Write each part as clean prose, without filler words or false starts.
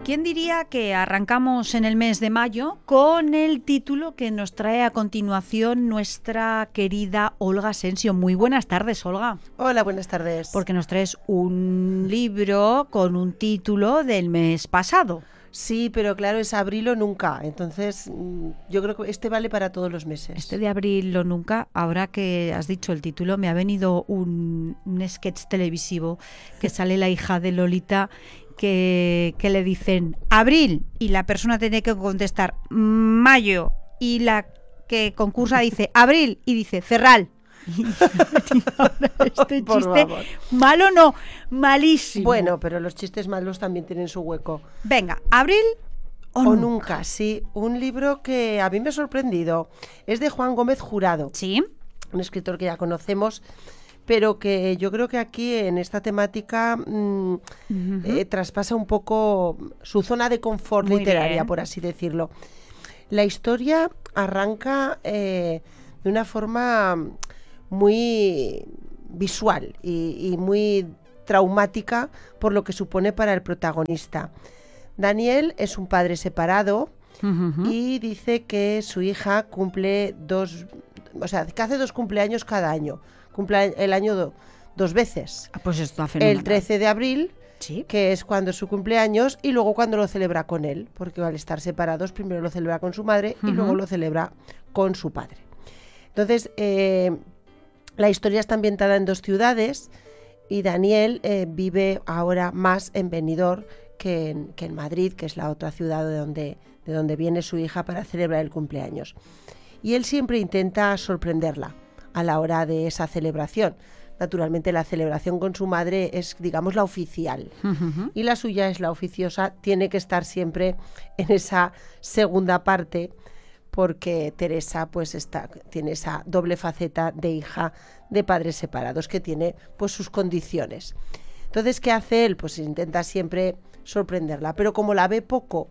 ¿Quién diría que arrancamos en el mes de mayo con el título que nos trae a continuación nuestra querida Olga Asensio? Muy buenas tardes, Olga. Hola, buenas tardes. Porque nos traes un libro con un título del mes pasado. Sí, pero claro, es abril o nunca. Entonces, yo creo que este vale para todos los meses. Este de abril o nunca, ahora que has dicho el título, me ha venido un sketch televisivo que sale la hija de Lolita que le dicen abril y la persona tiene que contestar mayo y la que concursa dice abril y dice cerral. Este chiste malo no, malísimo. Bueno, pero los chistes malos también tienen su hueco. Venga, abril o nunca. Sí, un libro que a mí me ha sorprendido. Es de Juan Gómez Jurado. Sí. Un escritor que ya conocemos, pero que yo creo que aquí en esta temática traspasa un poco su zona de confort Muy literaria, bien. por así decirlo. La historia arranca de una forma muy visual y muy traumática por lo que supone para el protagonista. Daniel es un padre separado y dice que su hija cumple que hace 2 cumpleaños cada año. Cumple el año 2 veces. Pues está fenomenal. El 13 de abril, ¿sí?, que es cuando es su cumpleaños, y luego cuando lo celebra con él, porque al estar separados primero lo celebra con su madre y luego lo celebra con su padre. Entonces, la historia está ambientada en 2 ciudades y Daniel vive ahora más en Benidorm que en Madrid, que es la otra ciudad de donde viene su hija para celebrar el cumpleaños. Y él siempre intenta sorprenderla a la hora de esa celebración. Naturalmente la celebración con su madre es, digamos, la oficial y la suya es la oficiosa. Tiene que estar siempre en esa segunda parte porque Teresa pues tiene esa doble faceta de hija de padres separados que tiene pues sus condiciones. Entonces, ¿qué hace él? Pues intenta siempre sorprenderla, pero como la ve poco,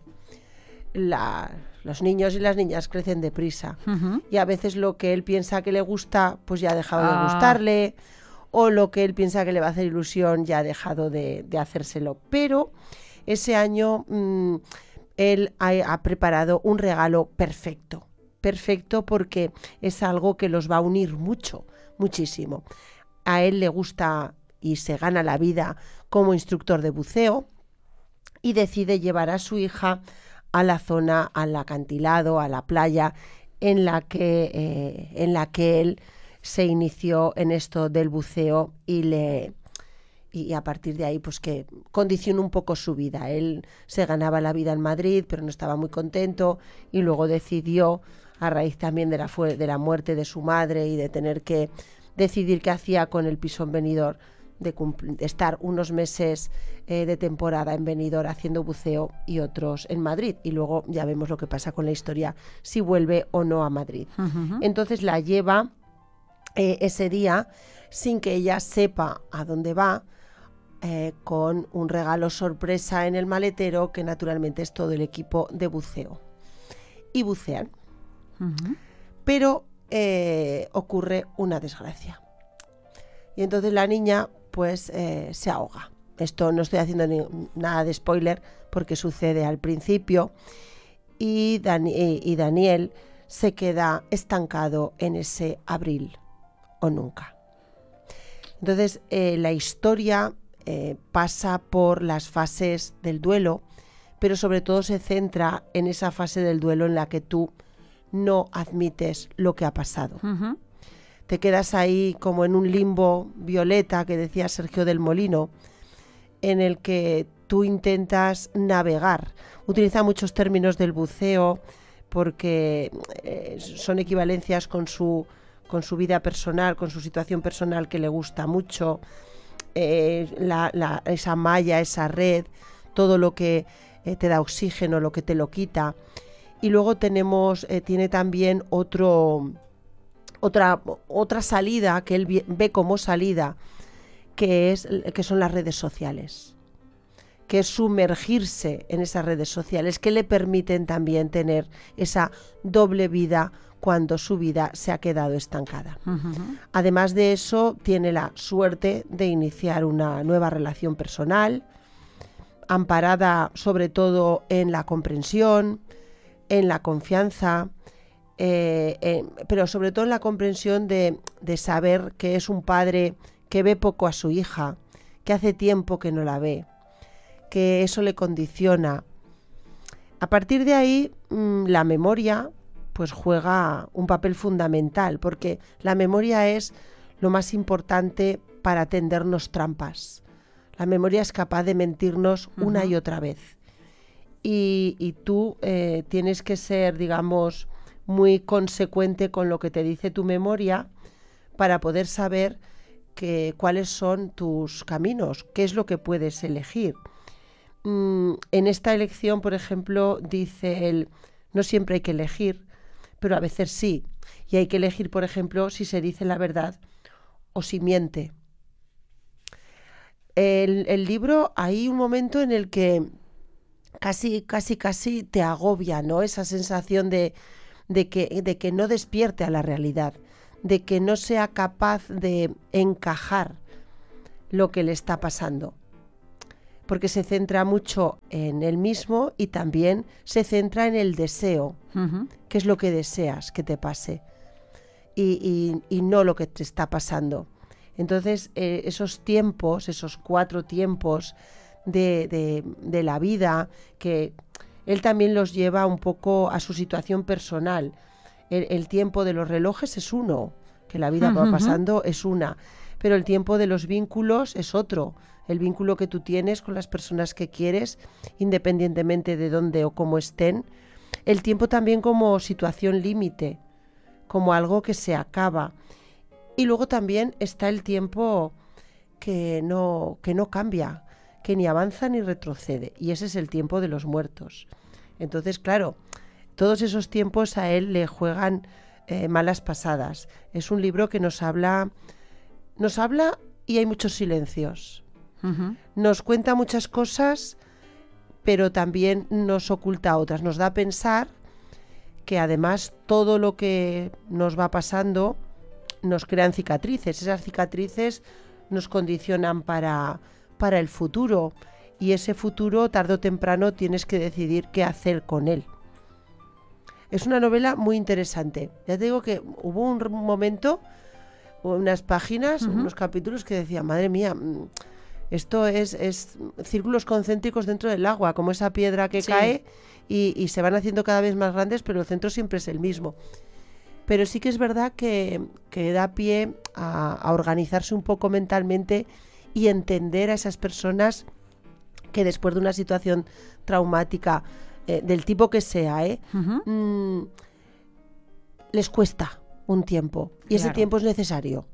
los niños y las niñas crecen deprisa y a veces lo que él piensa que le gusta pues ya ha dejado de gustarle, o lo que él piensa que le va a hacer ilusión ya ha dejado de hacérselo. Pero ese año él ha preparado un regalo perfecto porque es algo que los va a unir muchísimo. A él le gusta y se gana la vida como instructor de buceo y decide llevar a su hija a la zona, al acantilado, a la playa en la que él se inició en esto del buceo y a partir de ahí pues que condicionó un poco su vida. Él se ganaba la vida en Madrid, pero no estaba muy contento y luego decidió, a raíz también de la muerte de su madre y de tener que decidir qué hacía con el piso en Benidorm, de estar unos meses de temporada en Benidorm haciendo buceo y otros en Madrid, y luego ya vemos lo que pasa con la historia, si vuelve o no a Madrid. Entonces la lleva ese día sin que ella sepa a dónde va, con un regalo sorpresa en el maletero que naturalmente es todo el equipo de buceo, y bucean. Pero ocurre una desgracia y entonces la niña pues se ahoga. Esto no estoy haciendo nada de spoiler porque sucede al principio y Daniel se queda estancado en ese abril o nunca. Entonces la historia pasa por las fases del duelo, pero sobre todo se centra en esa fase del duelo en la que tú no admites lo que ha pasado. Te quedas ahí como en un limbo violeta que decía Sergio del Molino, en el que tú intentas navegar. Utiliza muchos términos del buceo porque son equivalencias con su vida personal, con su situación personal que le gusta mucho, esa malla, esa red, todo lo que te da oxígeno, lo que te lo quita. Y luego tiene también otra salida que él ve como salida, que son las redes sociales, que es sumergirse en esas redes sociales que le permiten también tener esa doble vida cuando su vida se ha quedado estancada. Además de eso, tiene la suerte de iniciar una nueva relación personal, amparada sobre todo en la comprensión, en la confianza, pero sobre todo en la comprensión de saber que es un padre que ve poco a su hija, que hace tiempo que no la ve, que eso le condiciona. A partir de ahí, la memoria pues juega un papel fundamental, porque la memoria es lo más importante para tendernos trampas. La memoria es capaz de mentirnos una y otra vez. Y tú tienes que ser, digamos, muy consecuente con lo que te dice tu memoria para poder saber cuáles son tus caminos, qué es lo que puedes elegir. En esta elección, por ejemplo, dice él, no siempre hay que elegir, pero a veces sí. Y hay que elegir, por ejemplo, si se dice la verdad o si miente. El libro, hay un momento en el que casi te agobia, ¿no? Esa sensación de que no despierte a la realidad, de que no sea capaz de encajar lo que le está pasando. Porque se centra mucho en él mismo y también se centra en el deseo. ¿Qué es lo que deseas que te pase? Y no lo que te está pasando. Entonces, esos tiempos, esos 4 tiempos de la vida, que él también los lleva un poco a su situación personal. El tiempo de los relojes es uno, que la vida va pasando es una, pero el tiempo de los vínculos es otro. El vínculo que tú tienes con las personas que quieres, independientemente de dónde o cómo estén. El tiempo también como situación límite, como algo que se acaba. Y luego también está el tiempo que no cambia, que ni avanza ni retrocede. Y ese es el tiempo de los muertos. Entonces, claro, todos esos tiempos a él le juegan malas pasadas. Es un libro que nos habla y hay muchos silencios. Nos cuenta muchas cosas, pero también nos oculta otras. Nos da a pensar que además todo lo que nos va pasando nos crean cicatrices. Esas cicatrices nos condicionan para el futuro, y ese futuro tarde o temprano tienes que decidir qué hacer con él. Es una novela muy interesante. Ya te digo que hubo un momento, unas páginas, unos capítulos que decía, madre mía, esto es círculos concéntricos dentro del agua, como esa piedra que cae y se van haciendo cada vez más grandes, pero el centro siempre es el mismo. Pero sí que es verdad que da pie a organizarse un poco mentalmente y entender a esas personas que después de una situación traumática, del tipo que sea, les cuesta un tiempo. Y ese tiempo es necesario.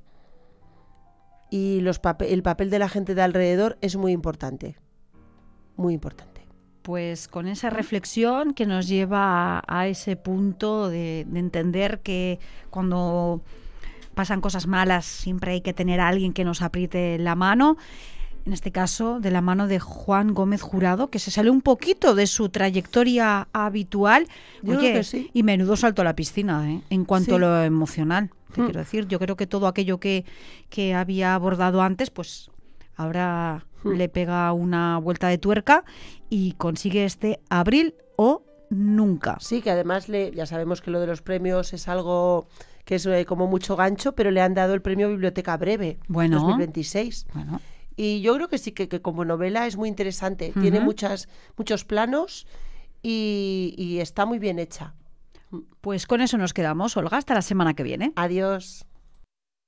Y el papel de la gente de alrededor es muy importante. Muy importante. Pues con esa reflexión que nos lleva a ese punto de entender que cuando pasan cosas malas siempre hay que tener a alguien que nos apriete la mano. En este caso, de la mano de Juan Gómez Jurado, que se sale un poquito de su trayectoria habitual. Yo creo que sí. Y menudo salto a la piscina, en cuanto a lo emocional. Te quiero decir, yo creo que todo aquello que había abordado antes, pues ahora le pega una vuelta de tuerca y consigue este Abril o Nunca. Sí, que además ya sabemos que lo de los premios es algo que es como mucho gancho, pero le han dado el premio Biblioteca Breve 2026. Bueno. Y yo creo que sí, que como novela es muy interesante. Tiene muchos planos y está muy bien hecha. Pues con eso nos quedamos, Olga, hasta la semana que viene. Adiós.